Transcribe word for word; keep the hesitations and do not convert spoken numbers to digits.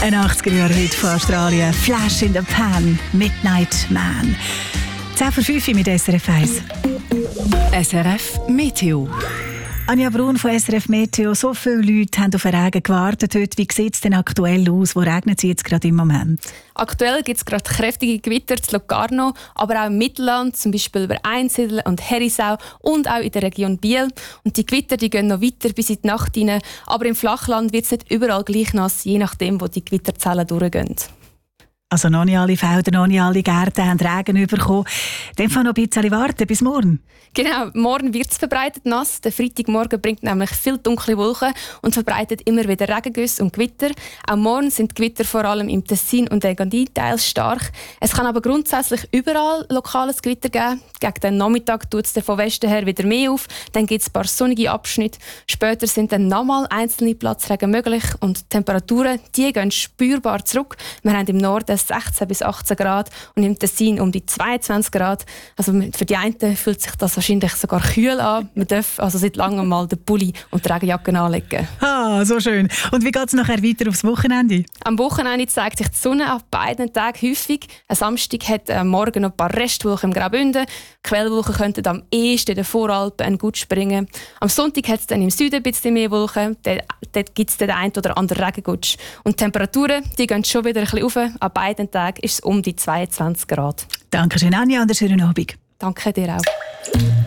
Ein achtziger-Jahre-Hit von Australien. Flash in the Pan, Midnight Man. zehn vor fünf mit S R F eins. S R F Meteo. Anja Brun von S R F Meteo. So viele Leute haben auf den Regen gewartet heute. Wie sieht es denn aktuell aus? Wo regnet es jetzt gerade im Moment? Aktuell gibt es gerade kräftige Gewitter in Locarno, aber auch im Mittelland, zum Beispiel über Einsiedeln und Herisau und auch in der Region Biel. Und die Gewitter die gehen noch weiter bis in die Nacht hinein. Aber im Flachland wird es nicht überall gleich nass, je nachdem, wo die Gewitterzellen durchgehen. Also noch nicht alle Felder, noch nicht alle Gärten haben Regen bekommen. Dann noch ein bisschen warten bis morgen. Genau, morgen wird es verbreitet nass. Der Freitagmorgen bringt nämlich viel dunkle Wolken und verbreitet immer wieder Regengüsse und Gewitter. Auch morgen sind die Gewitter vor allem im Tessin und Engadin teils stark. Es kann aber grundsätzlich überall lokales Gewitter geben. Gegen den Nachmittag tut es von Westen her wieder mehr auf. Dann gibt es ein paar sonnige Abschnitte. Später sind dann nochmal einzelne Platzregen möglich und die Temperaturen die gehen spürbar zurück. Wir haben im Norden sechzehn bis achtzehn Grad und im Tessin um die zweiundzwanzig Grad. Also für die einen fühlt sich das wahrscheinlich sogar kühl an. Man darf also seit langem mal den Pulli und die Regenjacke anlegen. Ah, so schön. Und wie geht es nachher weiter aufs Wochenende? Am Wochenende zeigt sich die Sonne auf beiden Tagen häufig. Am Samstag hat am Morgen noch ein paar Restwolken im Graubünden. Quellwolken könnten am ehesten in den Voralpen gut springen. Am Sonntag hat es dann im Süden ein bisschen mehr Wolken. Dort, dort gibt es den einen oder anderen Regengutsch. Und die Temperaturen die gehen schon wieder ein bisschen rauf. An beiden Tagen ist es um die zweiundzwanzig Grad. Danke schön, Anja, und einen schönen Abend. Danke dir auch.